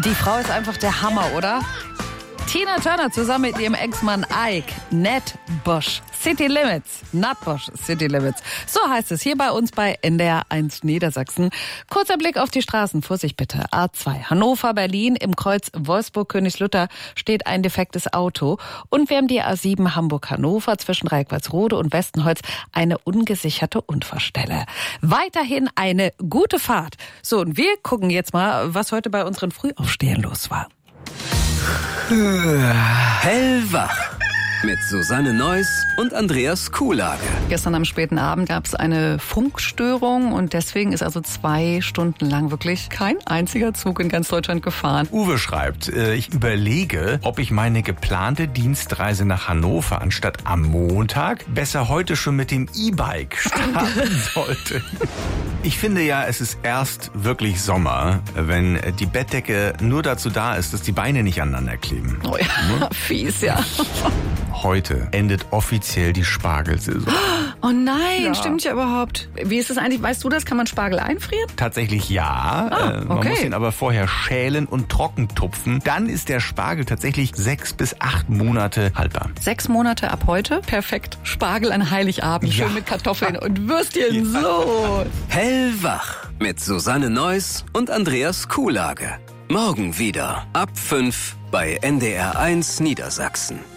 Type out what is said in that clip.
Die Frau ist einfach der Hammer, oder? Tina Turner zusammen mit ihrem Ex-Mann Ike, Nutbush City Limits. Nutbush City Limits. So heißt es hier bei uns bei NDR 1 Niedersachsen. Kurzer Blick auf die Straßen. Vorsicht bitte. A2 Hannover, Berlin. Im Kreuz Wolfsburg-Königslutter steht ein defektes Auto. Und wir haben die A7 Hamburg-Hannover zwischen Reickwaldsrode und Westenholz eine ungesicherte Unfallstelle. Weiterhin eine gute Fahrt. So, und wir gucken jetzt mal, was heute bei unseren Frühaufstehern los war. Hellwach mit Susanne Neuss und Andreas Kuhlage. Gestern am späten Abend gab es eine Funkstörung und deswegen ist also 2 Stunden lang wirklich kein einziger Zug in ganz Deutschland gefahren. Uwe schreibt, ich überlege, ob ich meine geplante Dienstreise nach Hannover anstatt am Montag besser heute schon mit dem E-Bike starten sollte. Ich finde ja, es ist erst wirklich Sommer, wenn die Bettdecke nur dazu da ist, dass die Beine nicht aneinander kleben. Oh ja, fies, ja. Heute endet offiziell die Spargelsaison. Oh nein, stimmt ja überhaupt. Wie ist das eigentlich? Weißt du das? Kann man Spargel einfrieren? Tatsächlich ja. Man muss ihn aber vorher schälen und trocken tupfen. Dann ist der Spargel tatsächlich 6 bis 8 Monate haltbar. 6 Monate ab heute? Perfekt. Spargel an Heiligabend. Ja. Schön mit Kartoffeln und Würstchen. Ja. So. Hellwach mit Susanne Neuss und Andreas Kuhlage. Morgen wieder ab 5 bei NDR 1 Niedersachsen.